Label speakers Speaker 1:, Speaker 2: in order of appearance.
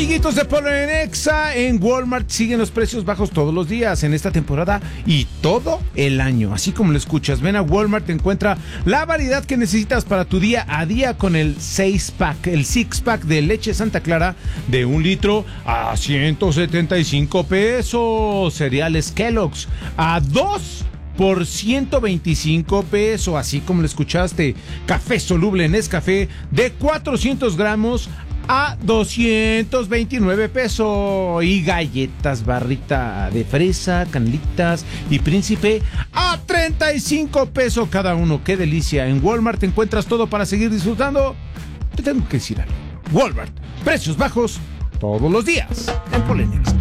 Speaker 1: Amiguitos de Polenexa, en Walmart siguen los precios bajos todos los días en esta temporada y todo el año. Así como lo escuchas, ven a Walmart, te encuentra la variedad que necesitas para tu día a día con el 6-pack, el 6-pack de leche Santa Clara de 1 litro a 175 pesos. Cereales Kellogg's a 2 por 125 pesos, así como lo escuchaste. Café soluble Nescafé de 400 gramos a 229 pesos. Y galletas barrita de fresa, canelitas y príncipe a 35 pesos cada uno. ¡Qué delicia! En Walmart te encuentras todo para seguir disfrutando. Te tengo que decir algo. Walmart, precios bajos todos los días en Polenexa.